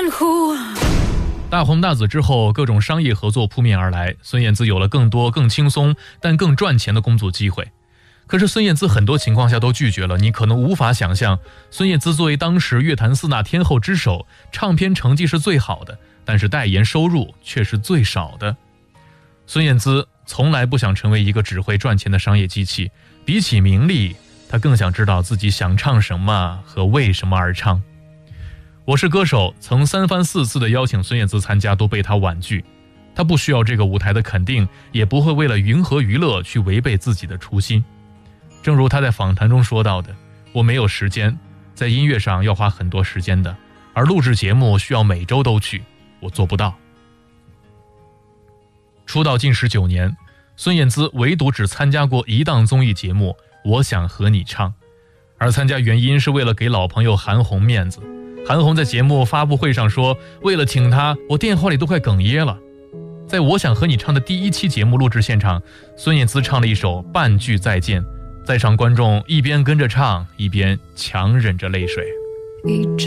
乎。 大红大紫之后，各种商业合作扑面而来，孙燕姿有了更多更轻松但更赚钱的工作机会。可是孙燕姿很多情况下都拒绝了，你可能无法想象，孙燕姿作为当时乐坛四大天后之首，唱片成绩是最好的，但是代言收入却是最少的。孙燕姿从来不想成为一个只会赚钱的商业机器，比起名利，她更想知道自己想唱什么和为什么而唱。我是歌手曾3番4次的邀请孙燕姿参加，都被她婉拒。她不需要这个舞台的肯定，也不会为了云和娱乐去违背自己的初心。正如她在访谈中说到的，我没有时间，在音乐上要花很多时间的，而录制节目需要每周都去，我做不到。出道近19年，孙燕姿唯独只参加过一档综艺节目《我想和你唱》，而参加原因是为了给老朋友韩红面子。韩红在节目发布会上说，为了请她，我电话里都快哽咽了。在我想和你唱的第1期节目录制现场，孙燕姿唱了一首《半句再见》，在场观众一边跟着唱，一边强忍着泪水。 一